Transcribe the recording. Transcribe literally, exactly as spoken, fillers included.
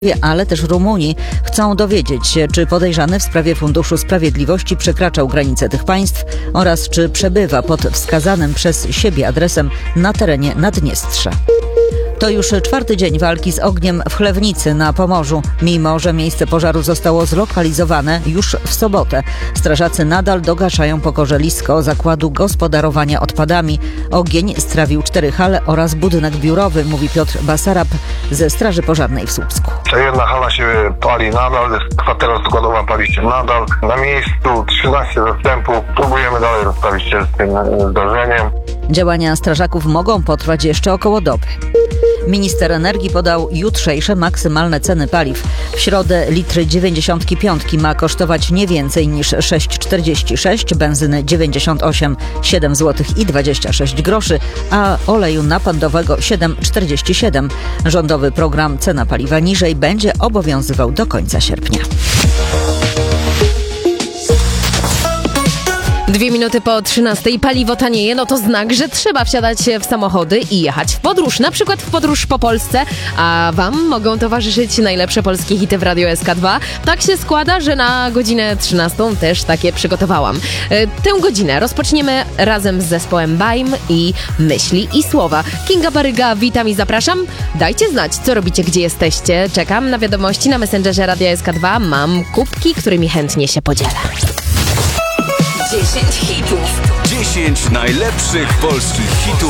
ale też Rumunii chcą dowiedzieć się, czy podejrzany w sprawie Funduszu Sprawiedliwości przekraczał granice tych państw oraz czy przebywa pod wskazanym przez siebie adresem na terenie Naddniestrza. To już czwarty dzień walki z ogniem w Chlewnicy na Pomorzu. Mimo że miejsce pożaru zostało zlokalizowane już w sobotę, strażacy nadal dogaszają pokorzelisko zakładu gospodarowania odpadami. Ogień strawił cztery hale oraz budynek biurowy, mówi Piotr Basarab ze Straży Pożarnej w Słupsku. Jedna hala się pali nadal, kwatera składowa pali się nadal. Na miejscu trzynaście zastępów. Próbujemy dalej rozprawić się z tym zdarzeniem. Działania strażaków mogą potrwać jeszcze około doby. Minister energii podał jutrzejsze maksymalne ceny paliw. W środę litr dziewięćdziesiątki piątki ma kosztować nie więcej niż sześć czterdzieści sześć, benzyny dziewięćdziesiąt osiem, siedem złotych i dwadzieścia sześć groszy, a oleju napędowego siedem czterdzieści siedem. Rządowy program Cena paliwa niżej będzie obowiązywał do końca sierpnia. Dwie minuty po trzynastej paliwo tanieje, no to znak, że trzeba wsiadać w samochody i jechać w podróż, na przykład w podróż po Polsce, a wam mogą towarzyszyć najlepsze polskie hity w Radio S K dwa. Tak się składa, że na godzinę trzynastą też takie przygotowałam. Tę godzinę rozpoczniemy razem z zespołem Bajm i Myśli i Słowa. Kinga Baryga, witam i zapraszam. Dajcie znać, co robicie, gdzie jesteście. Czekam na wiadomości na Messengerze Radia S K dwa. Mam kubki, którymi chętnie się podzielę. dziesięć hitów. dziesięć najlepszych polskich hitów